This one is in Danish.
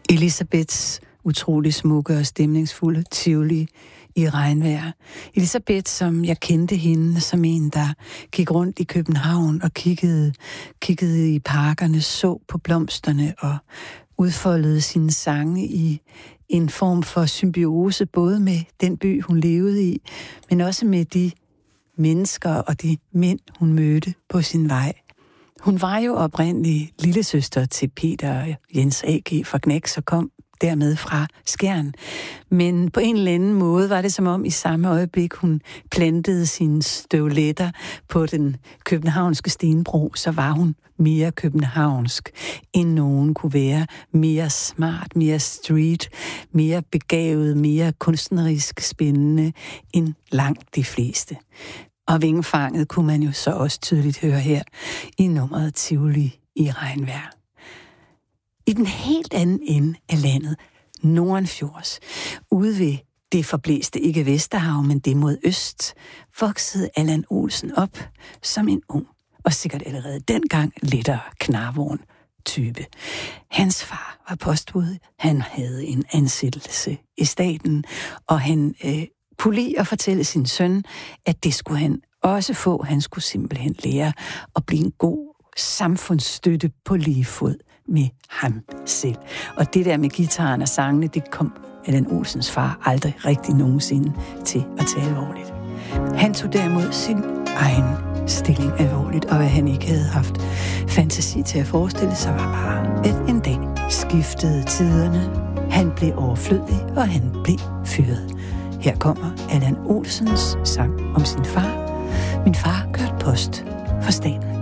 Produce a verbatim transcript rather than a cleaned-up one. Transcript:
Elisabeths utrolig smukke og stemningsfulde Tivoli i regnvejr. Elisabeth, som jeg kendte hende som en, der gik rundt i København og kiggede, kiggede i parkerne, så på blomsterne og udfoldede sine sange i en form for symbiose, både med den by, hun levede i, men også med de mennesker og de mænd, hun mødte på sin vej. Hun var jo oprindelig lillesøster til Peter Jens A G fra Gneks og kom dermed fra Skjern. Men på en eller anden måde var det som om i samme øjeblik, hun plantede sine støvletter på den københavnske stenbro, så var hun mere københavnsk, end nogen kunne være. Mere smart, mere street, mere begavet, mere kunstnerisk spændende end langt de fleste. Og vingefanget kunne man jo så også tydeligt høre her i nummeret Tivoli i regnvejr. I den helt anden ende af landet, Nordenfjords, ude ved det forblæste ikke Vesterhav, men det mod øst, voksede Allan Olsen op som en ung og sikkert allerede dengang lettere knarvogn type. Hans far var postbud, han havde en ansættelse i staten, og han øh, kunne lide at fortælle sin søn, at det skulle han også få. Han skulle simpelthen lære at blive en god samfundsstøtte på lige fod med ham selv. Og det der med gitaren og sangene, det kom Allan Olsens far aldrig rigtig nogensinde til at tage alvorligt. Han tog derimod sin egen stilling alvorligt, og hvad han ikke havde haft fantasi til at forestille sig, var bare, at en dag skiftede tiderne. Han blev overflødig, og han blev fyret. Her kommer Allan Olsens sang om sin far. Min far kørte post for staten.